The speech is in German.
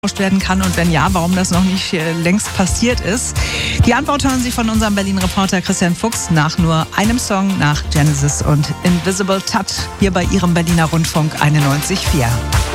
werden kann und wenn ja, warum das noch nicht längst passiert ist. Die Antwort hören Sie von unserem Berlin-Reporter Christian Fuchs nach nur einem Song, nach Genesis und Invisible Touch, hier bei Ihrem Berliner Rundfunk 91.4.